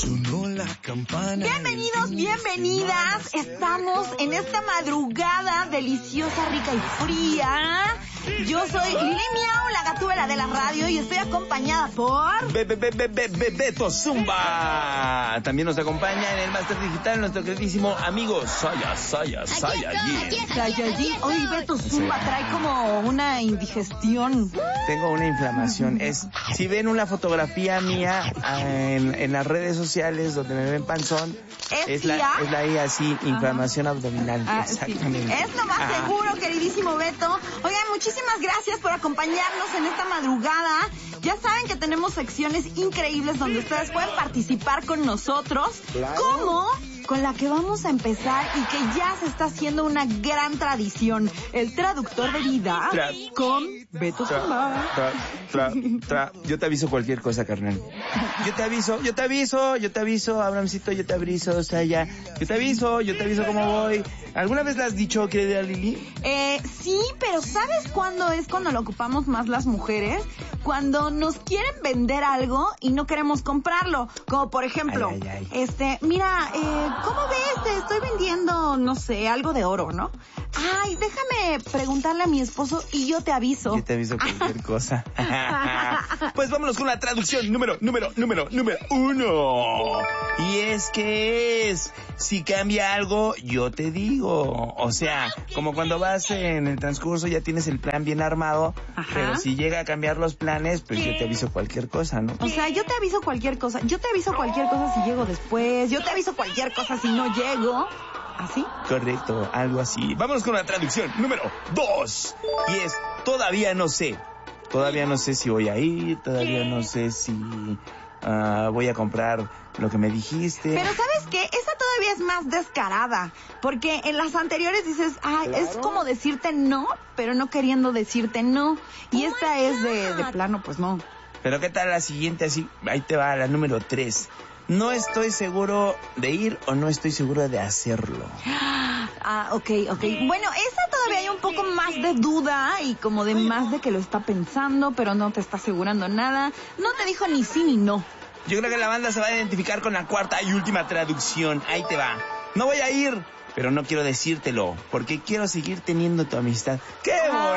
Sonó la campana. Bienvenidos, bienvenidas. Estamos en esta madrugada deliciosa, rica y fría. Yo soy Lili Miau, la gatúbela de la radio, y estoy acompañada por... Beto Zumba. También nos acompaña en el Máster Digital nuestro queridísimo amigo Saiyajin. Hoy Beto Zumba trae como una indigestión. Tengo una inflamación. Si ven una fotografía mía en las redes sociales donde me ven panzón, es la I así, inflamación abdominal. Exactamente. Sí. Es lo más seguro, queridísimo Beto. Oigan, muchísimas gracias por acompañarnos en esta madrugada. Ya saben que tenemos secciones increíbles donde ustedes pueden participar con nosotros. Claro. Como con la que vamos a empezar y que ya se está haciendo una gran tradición. El traductor de vida con Beto Zumba. Yo te aviso cualquier cosa, carnal. Yo te aviso, Abrahamcito, yo te aviso, o sea, ya. Yo te aviso cómo voy. ¿Alguna vez le has dicho, querida Lili? Sí, pero ¿sabes cuándo es cuando lo ocupamos más las mujeres? Cuando nos quieren vender algo y no queremos comprarlo. Como por ejemplo, mira, ¿cómo ves? Te estoy vendiendo, no sé, algo de oro, ¿no? Ay, déjame preguntarle a mi esposo y yo te aviso. Yo te aviso cualquier cosa. Pues vámonos con la traducción número 1. Y es que si cambia algo, yo te digo. O sea, como cuando vas en el transcurso ya tienes el plan bien armado. Ajá. Pero si llega a cambiar los planes, pues yo te aviso cualquier cosa, ¿no? O sea, yo te aviso cualquier cosa. Yo te aviso cualquier cosa si llego después. Yo te aviso cualquier cosa si no llego. ¿Así? Correcto, algo así. Vámonos con la traducción número 2. Y es, todavía no sé. Todavía no sé si voy a ir, todavía no sé si voy a comprar lo que me dijiste. Pero ¿sabes qué? Esa todavía es más descarada. Porque en las anteriores dices, ay, claro, es como decirte no, pero no queriendo decirte no. Y esta es de plano, pues no. Pero ¿qué tal la siguiente? Así, ahí te va la número 3. No estoy seguro de ir o no estoy seguro de hacerlo. Ok. Bueno, esa todavía hay un poco más de duda y como de más de que lo está pensando, pero no te está asegurando nada. No te dijo ni sí ni no. Yo creo que la banda se va a identificar con la cuarta y última traducción. Ahí te va. No voy a ir, pero no quiero decírtelo, porque quiero seguir teniendo tu amistad. ¡Qué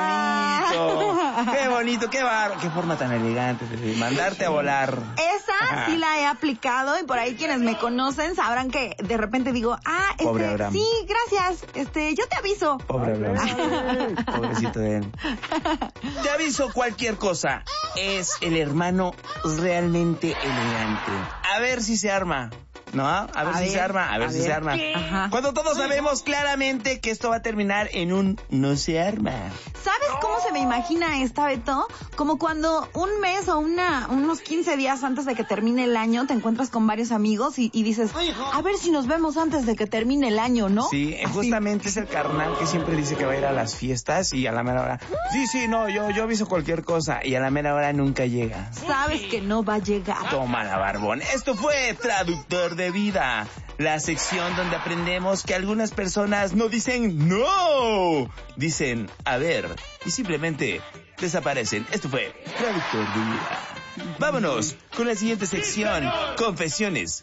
bonito! ¡Qué bonito! ¡Qué forma tan elegante de mandarte a volar! Esa sí la he aplicado y por ahí quienes me conocen sabrán que de repente digo, pobre Abraham. Sí, gracias, yo te aviso. Pobre Abraham. Pobrecito de él. Te aviso cualquier cosa. Es el hermano realmente elegante. A ver si se arma. ¿No? A ver si se arma. Ajá. Cuando todos sabemos claramente que esto va a terminar en un no se arma. ¿Sabes cómo se me imagina esta, Beto? Como cuando un mes o unos 15 días antes de que termine el año te encuentras con varios amigos y dices, a ver si nos vemos antes de que termine el año, ¿no? Sí, justamente es el carnal que siempre dice que va a ir a las fiestas y a la mera hora, yo aviso cualquier cosa, y a la mera hora nunca llega. Sabes que no va a llegar. Toma la barbón. Esto fue Traductor de Vida, la sección donde aprendemos que algunas personas no dicen no, dicen a ver y simplemente desaparecen. Esto fue Traductor de Vida. Vámonos con la siguiente sección, confesiones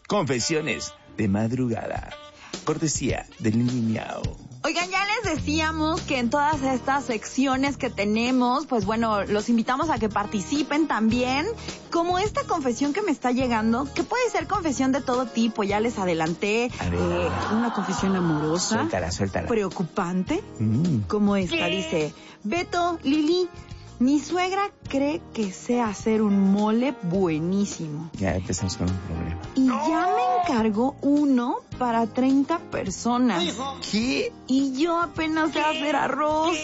de madrugada, cortesía de Lili Miau. Oigan, ya les decíamos que en todas estas secciones que tenemos, pues bueno, los invitamos a que participen también, como esta confesión que me está llegando, que puede ser confesión de todo tipo, ya les adelanté, una confesión amorosa, suéltala. Preocupante, como esta, dice, Beto, Lili, mi suegra cree que sé hacer un mole buenísimo. Ya empezamos con un problema. Y ya me encargó uno para 30 personas. ¿Qué? Y yo apenas sé hacer arroz.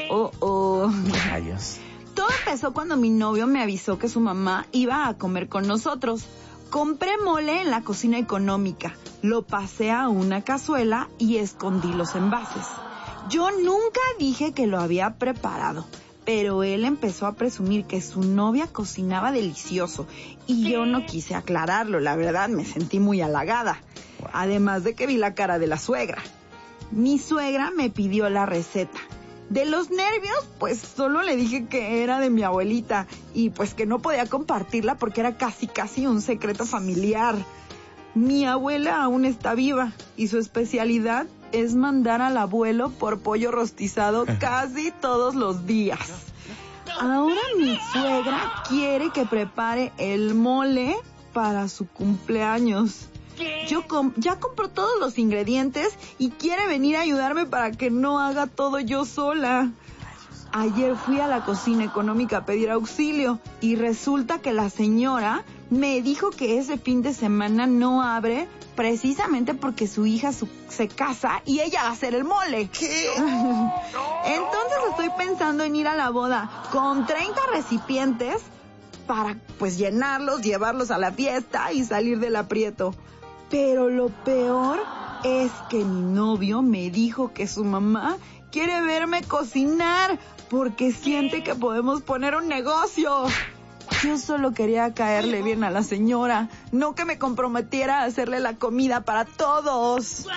Rayos. Todo empezó cuando mi novio me avisó que su mamá iba a comer con nosotros. Compré mole en la cocina económica, lo pasé a una cazuela y escondí los envases. Yo nunca dije que lo había preparado, pero él empezó a presumir que su novia cocinaba delicioso y yo no quise aclararlo, la verdad me sentí muy halagada. Además de que vi la cara de la suegra. Mi suegra me pidió la receta. De los nervios, pues solo le dije que era de mi abuelita y pues que no podía compartirla porque era casi un secreto familiar. Mi abuela aún está viva y su especialidad es mandar al abuelo por pollo rostizado casi todos los días. Ahora mi suegra quiere que prepare el mole para su cumpleaños. Ya compró todos los ingredientes y quiere venir a ayudarme para que no haga todo yo sola. Ayer fui a la cocina económica a pedir auxilio y resulta que la señora me dijo que ese fin de semana no abre precisamente porque su hija se casa y ella va a hacer el mole. ¿Qué? Entonces estoy pensando en ir a la boda con 30 recipientes para pues llenarlos, llevarlos a la fiesta y salir del aprieto. Pero lo peor es que mi novio me dijo que su mamá quiere verme cocinar porque siente que podemos poner un negocio. Yo solo quería caerle bien a la señora, no que me comprometiera a hacerle la comida para todos.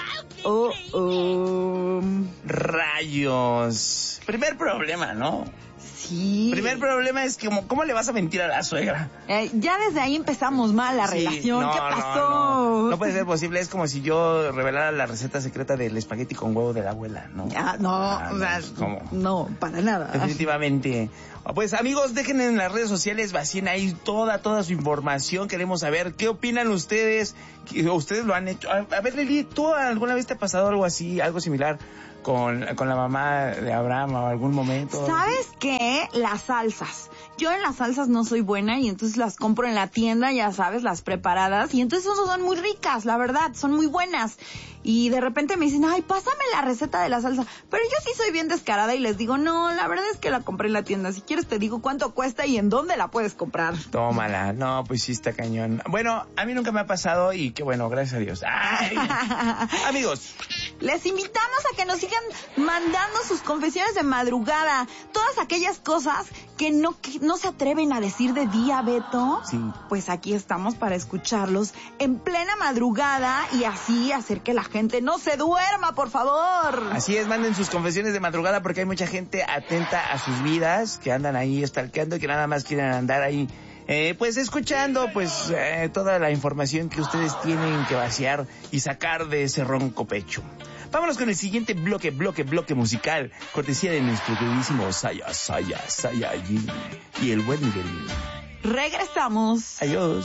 Rayos. Primer problema, ¿no? Sí. Primer problema es que ¿cómo le vas a mentir a la suegra? Ya desde ahí empezamos mal la relación. No, ¿Qué pasó? No puede ser posible. Es como si yo revelara la receta secreta del espagueti con huevo de la abuela, ¿no? ¿Cómo? No, para nada. Definitivamente. Pues amigos, dejen en las redes sociales, vacíen ahí toda su información. Queremos saber qué opinan ustedes. ¿Ustedes lo han hecho? A ver, Lili, ¿tú alguna vez te ha pasado algo así, algo similar con la mamá de Abraham o algún momento? ¿Sabes qué? Las salsas. Yo en las salsas no soy buena y entonces las compro en la tienda, ya sabes, las preparadas. Y entonces son muy ricas, la verdad, son muy buenas. Y de repente me dicen, ay, pásame la receta de la salsa. Pero yo sí soy bien descarada y les digo, no, la verdad es que la compré en la tienda. Si quieres te digo cuánto cuesta y en dónde la puedes comprar. Tómala. No, pues sí está cañón. Bueno, a mí nunca me ha pasado y qué bueno, gracias a Dios. Ay. Amigos, les invitamos a que nos sigan mandando sus confesiones de madrugada. Todas aquellas cosas que no se atreven a decir de día, Beto. Sí. Pues aquí estamos para escucharlos en plena madrugada y así hacer que la gente no se duerma, por favor. Así es, manden sus confesiones de madrugada porque hay mucha gente atenta a sus vidas, que andan ahí stalkeando y que nada más quieren andar ahí pues escuchando toda la información que ustedes tienen que vaciar y sacar de ese ronco pecho. Vámonos con el siguiente bloque musical, cortesía de nuestro queridísimo Saiyajin y el buen Miguelín. Regresamos. Adiós.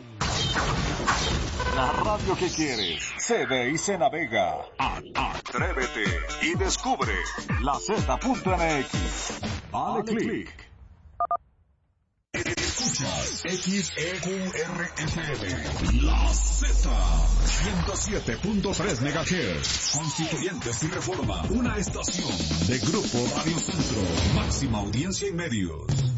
La radio que quieres se ve y se navega. Atrévete y descubre la Z.mx. Dale click. Escuchas XEQRFM, La Z, 107.3 MHz, Constituyentes y Reforma, una estación de Grupo Radio Centro, máxima audiencia y medios.